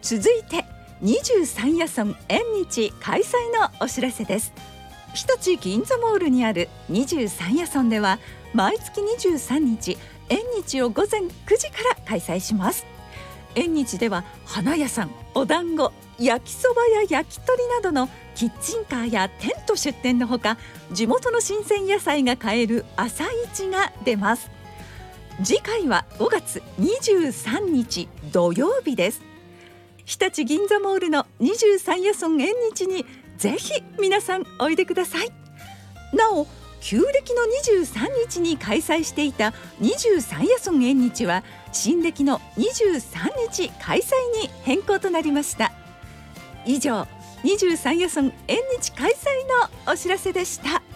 続いて23夜村縁日開催のお知らせです。日立銀座モールにある23夜村では毎月23日縁日を午前9時から開催します。縁日では花屋さん、お団子、焼きそばや焼き鳥などのキッチンカーやテント出店のほか、地元の新鮮野菜が買える朝市が出ます。次回は5月23日土曜日です。日立銀座モールの23夜村縁日にぜひ皆さんおいでください。なお、旧暦の23日に開催していた23夜村縁日は新暦の23日開催に変更となりました。以上、23夜村縁日開催のお知らせでした。